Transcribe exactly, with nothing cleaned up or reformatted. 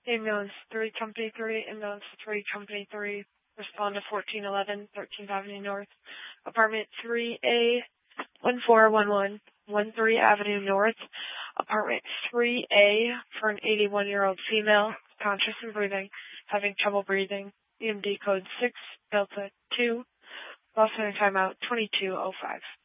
Ambulance three, Company three, Ambulance three, Company three, respond to fourteen eleven, thirteenth Avenue North, Apartment three A, one four one one, thirteen Avenue North, Apartment three A, for an eighty-one-year-old female, conscious and breathing, having trouble breathing, E M D code six, Delta two, Boston timeout twenty-two oh five.